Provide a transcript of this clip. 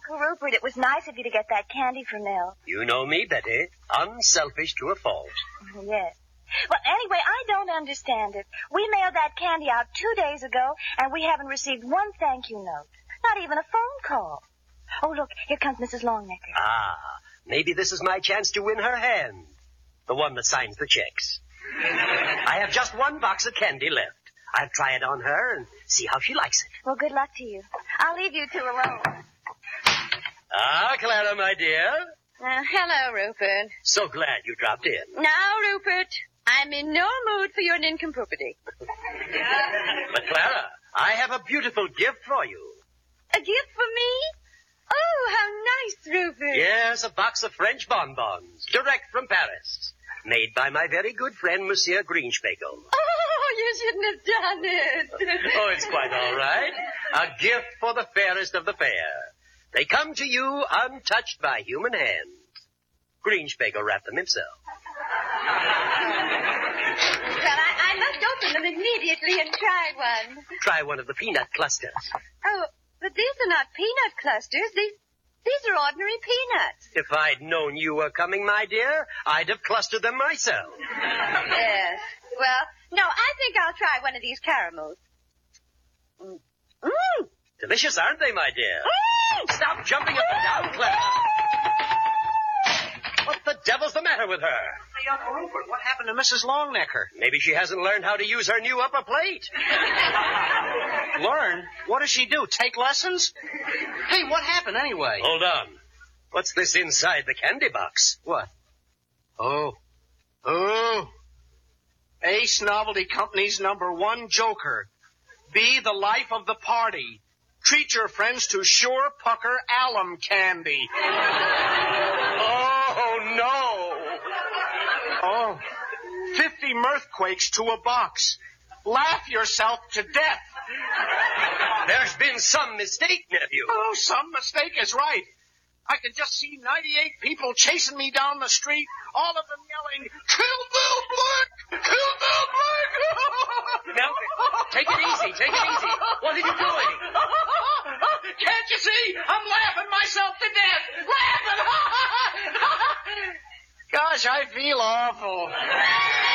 Uncle Rupert, it was nice of you to get that candy for Nell. You know me, Betty. Unselfish to a fault. Yes. Well, anyway, I don't understand it. We mailed that candy out 2 days ago, and we haven't received one thank you note. Not even a phone call. Oh, look, here comes Mrs. Longnecker. Ah, maybe this is my chance to win her hand. The one that signs the checks. I have just one box of candy left. I'll try it on her and see how she likes it. Well, good luck to you. I'll leave you two alone. Ah, Clara, my dear. Hello, Rupert. So glad you dropped in. Now, Rupert, I'm in no mood for your nincompoopity. But, Clara, I have a beautiful gift for you. A gift for me? Oh, how nice, Rupert. Yes, a box of French bonbons, direct from Paris. Made by my very good friend, Monsieur Greenspiegel. Oh, you shouldn't have done it. Oh, it's quite all right. A gift for the fairest of the fair. They come to you untouched by human hands. Greenspiegel wrapped them himself. Well, I must open them immediately and try one. Try one of the peanut clusters. Oh, but these are not peanut clusters. These are ordinary peanuts. If I'd known you were coming, my dear, I'd have clustered them myself. Yes. Well, no, I think I'll try one of these caramels. Mmm. Delicious, aren't they, my dear? Mm. Stop jumping up and down, Clara. What the devil's the matter with her? Hey, Uncle Rupert, what happened to Mrs. Longnecker? Maybe she hasn't learned how to use her new upper plate. Learn? What does she do, take lessons? Hey, what happened anyway? Hold on. What's this inside the candy box? What? Oh. Ace Novelty Company's #1 Joker. Be the life of the party. Treat your friends to Sure Pucker alum candy. Oh, no. Oh, 50 mirthquakes to a box. Laugh yourself to death. There's been some mistake, nephew. Oh, some mistake is right. I can just see 98 people chasing me down the street, all of them yelling, Kill Bill Black! Kill Bill Black! Now, take it easy, take it easy. What are you doing? Can't you see? I'm laughing myself to death! Laughing! Gosh, I feel awful.